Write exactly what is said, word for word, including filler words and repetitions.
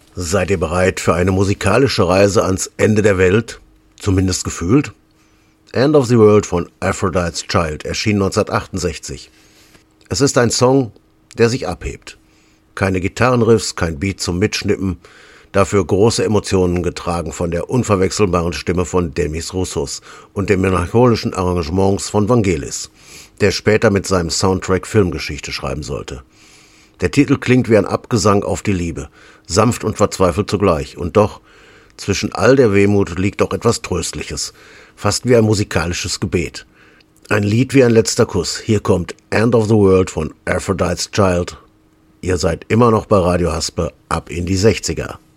Seid ihr bereit für eine musikalische Reise ans Ende der Welt? Zumindest gefühlt? End of the World von Aphrodite's Child erschien neunzehnhundertachtundsechzig. Es ist ein Song, der sich abhebt. Keine Gitarrenriffs, kein Beat zum Mitschnippen, dafür große Emotionen getragen von der unverwechselbaren Stimme von Demis Roussos und den melancholischen Arrangements von Vangelis, der später mit seinem Soundtrack Filmgeschichte schreiben sollte. Der Titel klingt wie ein Abgesang auf die Liebe, sanft und verzweifelt zugleich, und doch, zwischen all der Wehmut liegt auch etwas Tröstliches, fast wie ein musikalisches Gebet. Ein Lied wie ein letzter Kuss. Hier kommt End of the World von Aphrodite's Child. Ihr seid immer noch bei Radio Haspe, ab in die sechziger.